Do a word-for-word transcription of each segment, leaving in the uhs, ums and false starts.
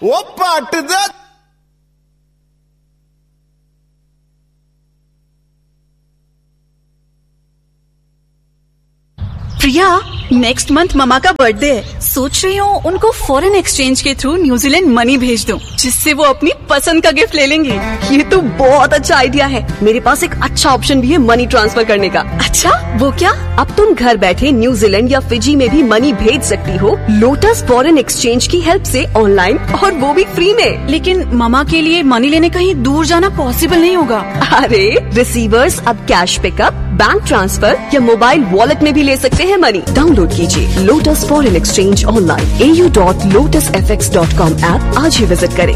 वो पट दे। प्रिया, next month mama का बर्थडे है। सोच रही हूँ उनको फॉरेन एक्सचेंज के थ्रू न्यूजीलैंड मनी भेज दूँ, जिससे वो अपनी पसंद का गिफ्ट ले लेंगे। ये तो बहुत अच्छा आइडिया है। मेरे पास एक अच्छा ऑप्शन भी है मनी ट्रांसफर करने का। अच्छा, वो क्या? अब तुम घर बैठे न्यूजीलैंड या फिजी में भी मनी भेज सकती हो लोटस फॉरेन एक्सचेंज की हेल्प से ऑनलाइन, और वो भी फ्री में। लेकिन ममा के लिए मनी लेने कहीं दूर जाना पॉसिबल नहीं होगा। अरे रिसीवर्स अब कैश पिकअप, बैंक ट्रांसफर या मोबाइल वॉलेट में भी ले सकते हैं मनी। डाउनलोड कीजिए लोटस फॉरेन एक्सचेंज ऑनलाइन ए U dot lotus F x dot com app आज ही विजिट करें।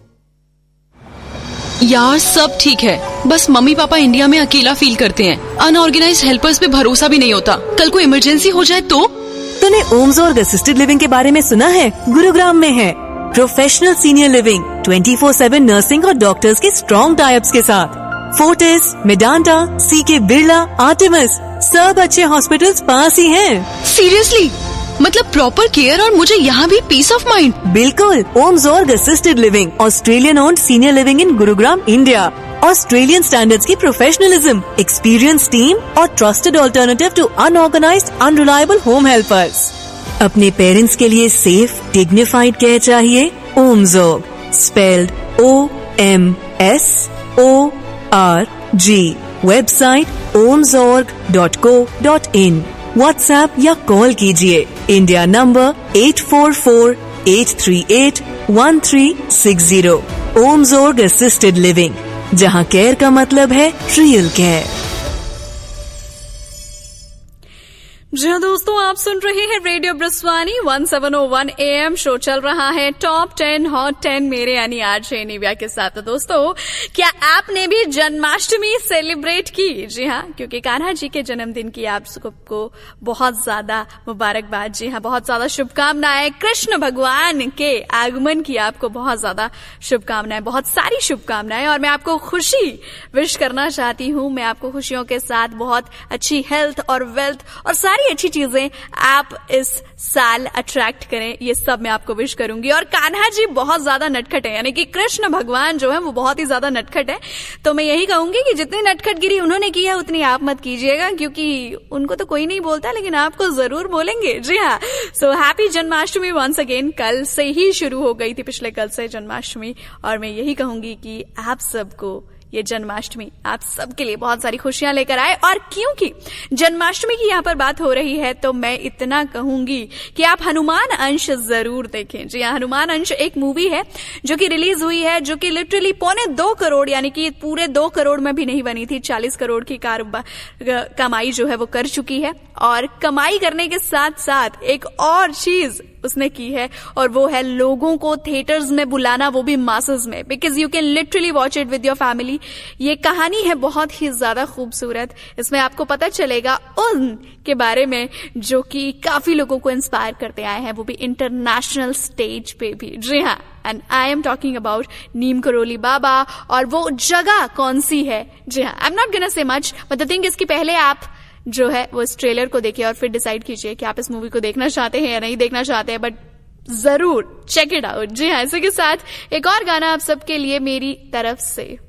यार सब ठीक है, बस मम्मी पापा इंडिया में अकेला फील करते हैं। अनऑर्गेनाइज्ड हेल्पर्स पे भरोसा भी नहीं होता। कल को इमरजेंसी हो जाए तो? तूने ओम्सोर्ग असिस्टेड लिविंग के बारे में सुना है? गुरुग्राम में है professional senior living, twenty four seven nursing और डॉक्टर्स के स्ट्रॉन्ग टाइप्स के साथ। फोर्टिस, मेडांटा, सीके बिरला, आर्टेमिस, सब अच्छे हॉस्पिटल्स पास ही हैं। सीरियसली? मतलब प्रॉपर केयर और मुझे यहाँ भी पीस ऑफ माइंड? बिल्कुल। ओम्सोर्ग assisted living, Australian owned senior living in Gurugram, India. Australian standards की प्रोफेशनलिज्म, एक्सपीरियंस टीम और trusted alternative to unorganised unreliable home helpers. अपने पेरेंट्स के लिए सेफ डिग्निफाइड केयर चाहिए? ओम्सोर्ग, spelled O M S O R G. Website ओम्सोर्ग dot co dot in. WhatsApp या call कीजिए India number eight four four eight three eight one three six zero. ओम्सोर्ग assisted living, जहां care का मतलब है real care. जी हाँ दोस्तों, आप सुन रहे हैं radio ब्रस्वानी one seven O one A M. Show चल रहा है टॉप टेन हॉट टेन मेरे यानी आरजे निव्या के साथ। तो दोस्तों, क्या आपने भी जन्माष्टमी सेलिब्रेट की? जी हाँ, क्योंकि कान्हा जी के जन्मदिन की आप सबको बहुत ज्यादा मुबारकबाद। जी हाँ, बहुत ज्यादा शुभकामनाएं। कृष्ण भगवान के आगमन की आपको बहुत ज्यादा शुभकामनाएं, बहुत सारी शुभकामनाएं। और मैं आपको खुशी विश करना चाहती हूँ। मैं आपको खुशियों के साथ बहुत अच्छी हेल्थ और वेल्थ और सारी अच्छी चीजें आप इस साल अट्रैक्ट करें, ये सब मैं आपको विश करूंगी। और कान्हा जी बहुत ज्यादा नटखट है, यानी कि कृष्ण भगवान जो है वो बहुत ही ज्यादा नटखट है। तो मैं यही कहूंगी कि जितनी नटखटगिरी उन्होंने की है उतनी आप मत कीजिएगा, क्योंकि उनको तो कोई नहीं बोलता, लेकिन आपको जरूर बोलेंगे। जी हाँ, so happy Janmashtami once again. कल से ही शुरू हो गई थी, पिछले कल से जन्माष्टमी। और मैं यही कहूंगी कि आप सबको ये जन्माष्टमी आप सबके लिए बहुत सारी खुशियां लेकर आए। और क्योंकि जन्माष्टमी की यहाँ पर बात हो रही है, तो मैं इतना कहूंगी कि आप हनुमान अंश जरूर देखें। जी हाँ, हनुमान अंश एक मूवी है जो कि रिलीज हुई है, जो कि लिटरली पौने दो करोड़ यानी कि पूरे दो करोड़ में भी नहीं बनी थी, चालीस करोड़ की कारोबार कमाई जो है वो कर चुकी है। और कमाई करने के साथ साथ एक और चीज उसने की है, और वो है लोगों को थिएटर्स में बुलाना, वो भी मासेस में, because you can literally watch it with your family. ये कहानी है बहुत ही ज्यादा खूबसूरत। इसमें आपको पता चलेगा उन के बारे में जो कि काफी लोगों को इंस्पायर करते आए हैं, वो भी इंटरनेशनल स्टेज पे भी। जी हाँ, and I am talking about Neem Karoli Baba. और वो जगह कौन सी है? जी हाँ, I am not gonna say much, but the thing इसकी पहले आप जो है वो इस ट्रेलर को देखिए और फिर डिसाइड कीजिए कि आप इस मूवी को देखना चाहते हैं या नहीं देखना चाहते हैं, बट जरूर चेक इट आउट। जी हाँ, इसी के साथ एक और गाना आप सबके लिए मेरी तरफ से।